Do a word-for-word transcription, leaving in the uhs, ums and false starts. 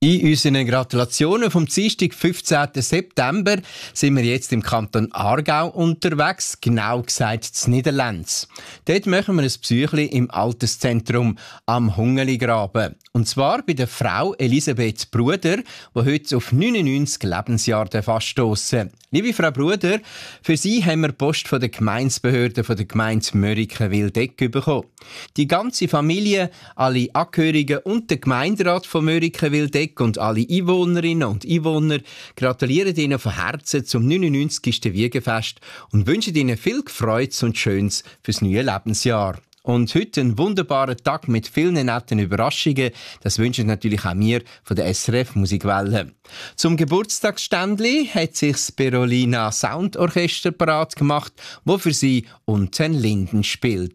In unseren Gratulationen vom Dienstag, fünfzehnten September, sind wir jetzt im Kanton Aargau unterwegs, genau gesagt in Niederlands. Dort machen wir ein Besuchli im Alterszentrum am Hungeligraben. Und zwar bei der Frau Elisabeth Bruder, die heute auf neunundneunzig Lebensjahre anstossen. Liebe Frau Bruder, für Sie haben wir Post von der Gemeindebehörde von der Gemeinde Mörike-Wildeck bekommen. Die ganze Familie, alle Angehörigen und der Gemeinderat von Mörike-Wildeck und alle Einwohnerinnen und Einwohner gratulieren Ihnen von Herzen zum neunundneunzigsten Wiegenfest und wünschen Ihnen viel Freude und Schönes fürs neue Lebensjahr. Und heute einen wunderbaren Tag mit vielen netten Überraschungen. Das wünschen natürlich auch wir von der S R F Musikwelle. Zum Geburtstagsständli hat sich das Berolina Soundorchester parat gemacht, wo für Sie Unten Linden spielt.